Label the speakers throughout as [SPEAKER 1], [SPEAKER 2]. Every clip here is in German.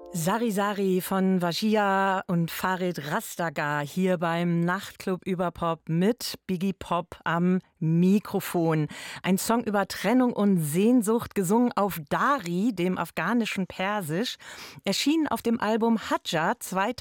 [SPEAKER 1] Sari Sari von Vajia und Farid Rastagar hier beim Nachtclub über Pop mit Biggie Pop am Mikrofon. Ein Song über Trennung und Sehnsucht, gesungen auf Dari, dem afghanischen Persisch, erschienen auf dem Album Hadja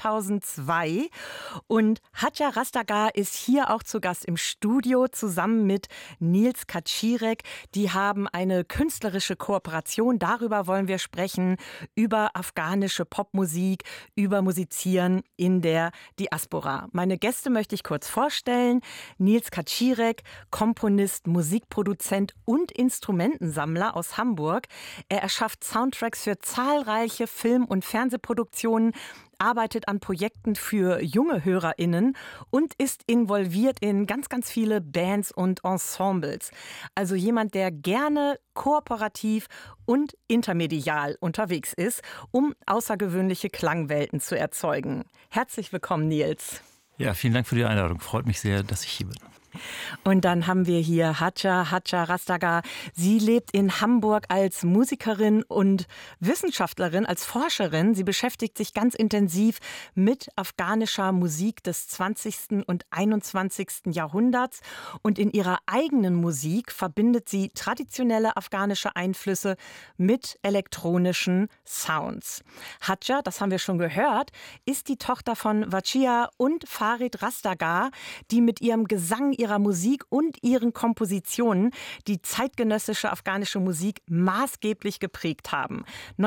[SPEAKER 1] 2002. Und Hadja Rastagar ist hier auch zu Gast im Studio zusammen mit Nils Kaczirek. Die haben eine künstlerische Kooperation. Darüber wollen wir sprechen, über afghanische Popmusik, über Musizieren in der Diaspora. Meine Gäste möchte ich kurz vorstellen. Nils Kaczirek, Komponist, Musikproduzent und Instrumentensammler aus Hamburg. Er erschafft Soundtracks für zahlreiche Film- und Fernsehproduktionen, arbeitet an Projekten für junge HörerInnen und ist involviert in ganz, ganz viele Bands und Ensembles. Also jemand, der gerne kooperativ und intermedial unterwegs ist, um außergewöhnliche Klangwelten zu erzeugen. Herzlich willkommen, Nils.
[SPEAKER 2] Ja, vielen Dank für die Einladung. Freut mich sehr, dass ich hier bin.
[SPEAKER 1] Und dann haben wir hier Hadja Rastagar. Sie lebt in Hamburg als Musikerin und Wissenschaftlerin, als Forscherin. Sie beschäftigt sich ganz intensiv mit afghanischer Musik des 20. und 21. Jahrhunderts. Und in ihrer eigenen Musik verbindet sie traditionelle afghanische Einflüsse mit elektronischen Sounds. Hadja, das haben wir schon gehört, ist die Tochter von Vajia und Farid Rastagar, die mit ihrem Gesang, ihrer Musik und ihren Kompositionen die zeitgenössische afghanische Musik maßgeblich geprägt haben.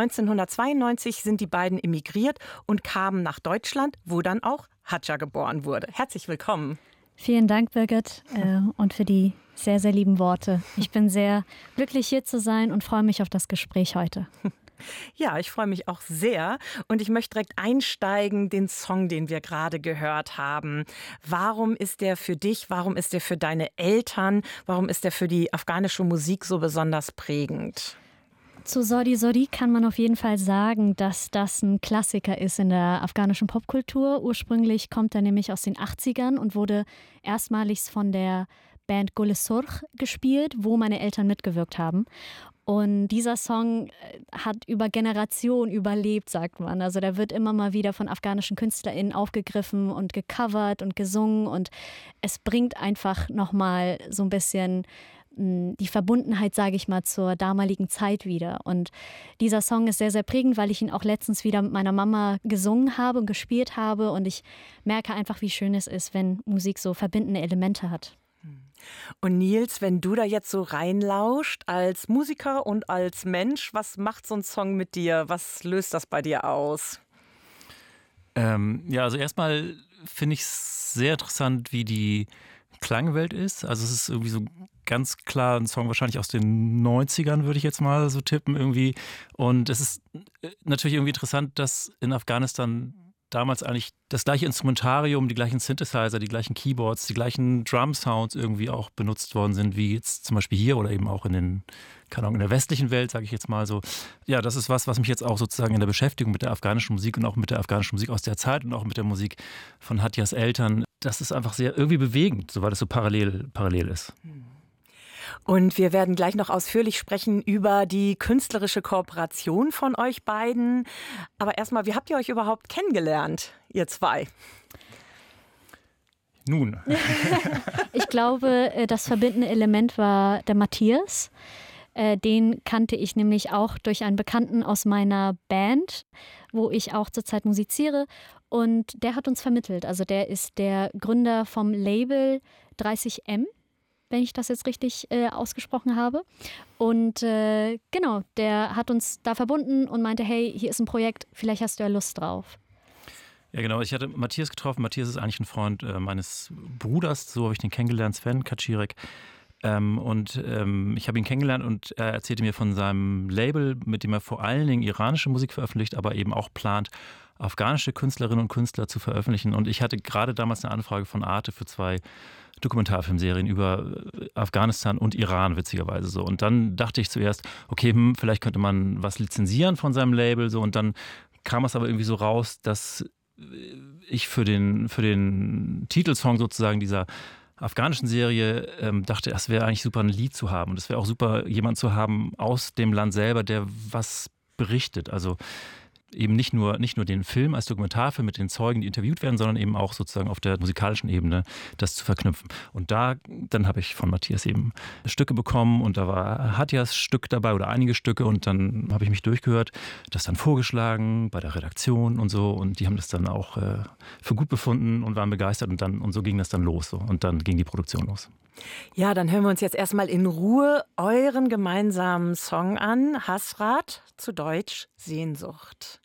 [SPEAKER 1] 1992 sind die beiden emigriert und kamen nach Deutschland, wo dann auch Hadja geboren wurde. Herzlich willkommen.
[SPEAKER 3] Vielen Dank, Birgit, und für die sehr, sehr lieben Worte. Ich bin sehr glücklich, hier zu sein und freue mich auf das Gespräch heute.
[SPEAKER 1] Ja, ich freue mich auch sehr und ich möchte direkt einsteigen, den Song, den wir gerade gehört haben. Warum ist der für dich, warum ist der für deine Eltern, warum ist der für die afghanische Musik so besonders prägend?
[SPEAKER 3] Zu Sori Sori kann man auf jeden Fall sagen, dass das ein Klassiker ist in der afghanischen Popkultur. Ursprünglich kommt er nämlich aus den 80ern und wurde erstmalig von der Band Gul Surkh gespielt, wo meine Eltern mitgewirkt haben. Und dieser Song hat über Generationen überlebt, sagt man. Also der wird immer mal wieder von afghanischen KünstlerInnen aufgegriffen und gecovert und gesungen. Und es bringt einfach nochmal so ein bisschen die Verbundenheit, sage ich mal, zur damaligen Zeit wieder. Und dieser Song ist sehr, sehr prägend, weil ich ihn auch letztens wieder mit meiner Mama gesungen habe und gespielt habe. Und ich merke einfach, wie schön es ist, wenn Musik so verbindende Elemente hat.
[SPEAKER 1] Und Nils, wenn du da jetzt so reinlauscht als Musiker und als Mensch, was macht so ein Song mit dir? Was löst das bei dir aus?
[SPEAKER 2] Also erstmal finde ich es sehr interessant, wie die Klangwelt ist. Also es ist irgendwie so ganz klar ein Song wahrscheinlich aus den 90ern, würde ich jetzt mal so tippen irgendwie. Und es ist natürlich irgendwie interessant, dass in Afghanistan damals eigentlich das gleiche Instrumentarium, die gleichen Synthesizer, die gleichen Keyboards, die gleichen Drum-Sounds irgendwie auch benutzt worden sind, wie jetzt zum Beispiel hier oder eben auch in der westlichen Welt, sage ich jetzt mal so. Ja, das ist was mich jetzt auch sozusagen in der Beschäftigung mit der afghanischen Musik und auch mit der afghanischen Musik aus der Zeit und auch mit der Musik von Hadjas Eltern, das ist einfach sehr irgendwie bewegend, so weil es so parallel ist.
[SPEAKER 1] Und wir werden gleich noch ausführlich sprechen über die künstlerische Kooperation von euch beiden. Aber erstmal, wie habt ihr euch überhaupt kennengelernt, ihr zwei?
[SPEAKER 2] Nun.
[SPEAKER 3] Ich glaube, das verbindende Element war der Matthias. Den kannte ich nämlich auch durch einen Bekannten aus meiner Band, wo ich auch zurzeit musiziere. Und der hat uns vermittelt. Also der ist der Gründer vom Label 30M. Wenn ich das jetzt richtig ausgesprochen habe. Und genau, der hat uns da verbunden und meinte, hey, hier ist ein Projekt, vielleicht hast du ja Lust drauf.
[SPEAKER 2] Ja, genau. Ich hatte Matthias getroffen. Matthias ist eigentlich ein Freund meines Bruders, so habe ich den kennengelernt, Sven Kaczirek. Ich habe ihn kennengelernt und er erzählte mir von seinem Label, mit dem er vor allen Dingen iranische Musik veröffentlicht, aber eben auch plant, afghanische Künstlerinnen und Künstler zu veröffentlichen. Und ich hatte gerade damals eine Anfrage von Arte für 2 Dokumentarfilmserien über Afghanistan und Iran, witzigerweise so. Und dann dachte ich zuerst, okay, vielleicht könnte man was lizenzieren von seinem Label, so. Und dann kam es aber irgendwie so raus, dass ich für den Titelsong sozusagen dieser afghanischen Serie dachte, es wäre eigentlich super, ein Lied zu haben. Und es wäre auch super, jemand zu haben aus dem Land selber, der was berichtet. Also eben nicht nur den Film als Dokumentarfilm mit den Zeugen, die interviewt werden, sondern eben auch sozusagen auf der musikalischen Ebene das zu verknüpfen. Und dann habe ich von Matthias eben Stücke bekommen und da war Hatjas Stück dabei oder einige Stücke und dann habe ich mich durchgehört, das dann vorgeschlagen bei der Redaktion und so und die haben das dann auch für gut befunden und waren begeistert und so ging das dann los so. Und dann ging die Produktion los.
[SPEAKER 1] Ja, dann hören wir uns jetzt erstmal in Ruhe euren gemeinsamen Song an, Hasrat, zu Deutsch Sehnsucht.